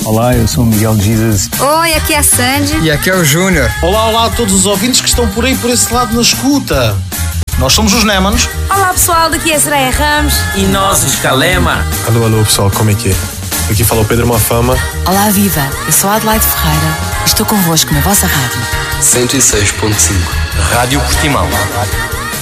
Olá, eu sou o Miguel Jesus. Oi, aqui é a Sandy. E aqui é o Júnior. Olá a todos os ouvintes que estão por aí, por esse lado na escuta. Nós somos os Némanos. Olá pessoal, daqui é a Soraya Ramos. E nós, os Calema. Alô pessoal, como é que é? Aqui fala o Pedro Mafama. Olá viva, eu sou a Adelaide Ferreira. Estou convosco na vossa rádio 106.5 Rádio Portimão.